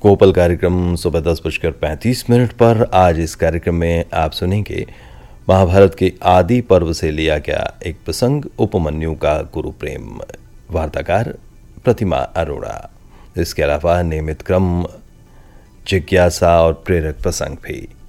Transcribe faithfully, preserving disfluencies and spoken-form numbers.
कोपल कार्यक्रम सुबह दस बजकर पैंतीस मिनट पर। आज इस कार्यक्रम में आप सुनेंगे महाभारत के आदि पर्व से लिया गया एक प्रसंग, उपमन्यु का गुरु प्रेम। वार्ताकार प्रतिमा अरोड़ा। इसके अलावा नियमित क्रम जिज्ञासा और प्रेरक प्रसंग भी।